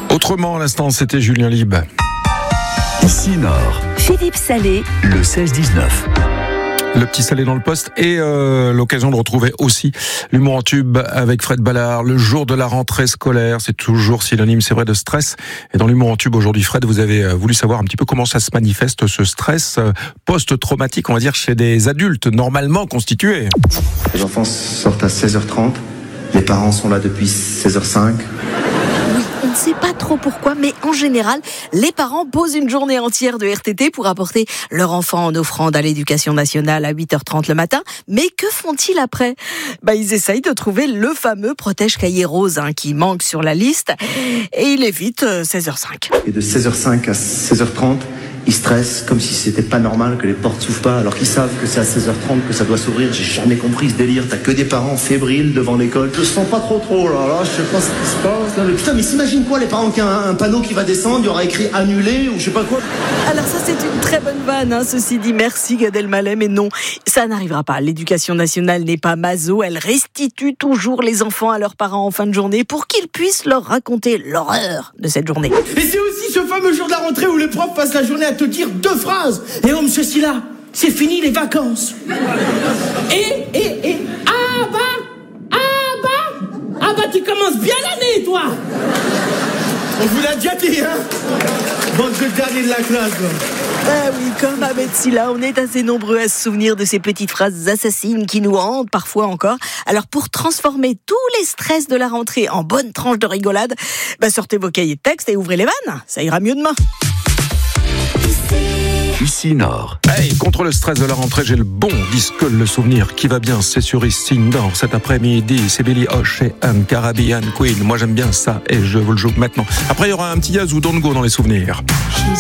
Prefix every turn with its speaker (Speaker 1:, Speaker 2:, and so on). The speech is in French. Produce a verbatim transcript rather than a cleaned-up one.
Speaker 1: Autrement, à l'instant, c'était Julien Lieb.
Speaker 2: Ici Nord,
Speaker 3: Philippe Salé,
Speaker 2: le seize dix-neuf.
Speaker 1: Le petit salé dans le poste et euh, l'occasion de retrouver aussi l'humour en tube avec Fred Ballard. Le jour de la rentrée scolaire, c'est toujours synonyme, c'est vrai, de stress. Et dans l'humour en tube aujourd'hui, Fred, vous avez voulu savoir un petit peu comment ça se manifeste, ce stress post-traumatique, on va dire, chez des adultes normalement constitués.
Speaker 4: Les enfants sortent à seize heures trente, les parents sont là depuis seize heures cinq.
Speaker 3: On ne sait pas trop pourquoi, mais en général, les parents posent une journée entière de R T T pour apporter leur enfant en offrande à l'éducation nationale à huit heures trente le matin. Mais que font-ils après ? Bah, ils essayent de trouver le fameux protège-cahier rose hein, qui manque sur la liste et il est vite seize heures cinq.
Speaker 4: Et de seize heures cinq à seize heures trente, ils stressent comme si c'était pas normal que les portes s'ouvrent pas, alors qu'ils savent que c'est à seize heures trente que ça doit s'ouvrir. J'ai jamais compris ce délire. T'as que des parents fébriles devant l'école. Je sens pas trop trop là, là, je sais pas ce qui se passe là. Mais putain, mais s'imagine quoi les parents qui ont un, un panneau qui va descendre, il y aura écrit annulé ou je sais pas quoi.
Speaker 3: Alors ça c'est une très bonne vanne, hein, ceci dit, merci Gad Elmaleh, mais non, ça n'arrivera pas. L'éducation nationale n'est pas maso, elle restitue toujours les enfants à leurs parents en fin de journée pour qu'ils puissent leur raconter l'horreur de cette journée.
Speaker 5: Et c'est aussi ce fameux jour de la rentrée où les profs passent la journée à te dire deux phrases. Et oh monsieur Silla, c'est fini les vacances. Et, et, et, ah bah, ah bah, ah bah tu commences bien l'année toi. On vous l'a déjà dit, hein. Bande de dernier de la classe, quoi.
Speaker 3: Ah oui, comme Ahmed Silla, on est assez nombreux à se souvenir de ces petites phrases assassines qui nous hantent parfois encore. Alors pour transformer tous les stress de la rentrée en bonne tranche de rigolade, bah sortez vos cahiers de texte et ouvrez les vannes, ça ira mieux demain.
Speaker 2: Ici Nord.
Speaker 1: Hey, contre le stress de la rentrée, j'ai le bon disque, le souvenir qui va bien, c'est sur Ici Nord cet après-midi, c'est Billy Osh et Anne Caribbean Queen. Moi j'aime bien ça et je vous le joue maintenant. Après il y aura un petit Yazoo Don't Go dans les souvenirs.